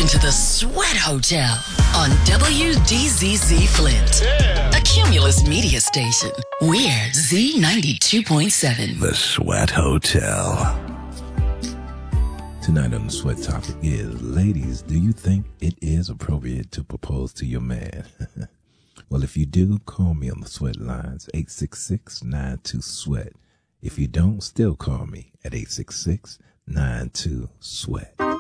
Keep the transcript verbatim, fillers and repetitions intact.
into the Sweat Hotel on W D Z Z Flint, yeah. A Cumulus media station. We're Z ninety-two point seven. The Sweat Hotel. Tonight on the Sweat topic is, ladies, do you think it is appropriate to propose to your man? Well, if you do, call me on the Sweat lines, eight six six, nine two, SWEAT. If you don't, still call me at eight six six, nine two, SWEAT.